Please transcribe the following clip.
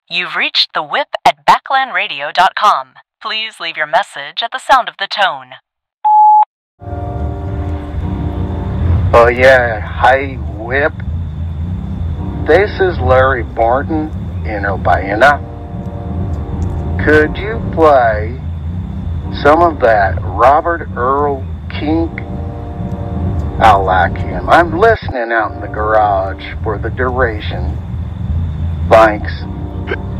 You've reached the whip at backlandradio.com. Please leave your message at the sound of the tone. Oh yeah, hi Whip. This is Larry Borton in Obiana. Could you play some of that Robert Earl Kink? I like him. I'm listening out in the garage for the duration. Thanks.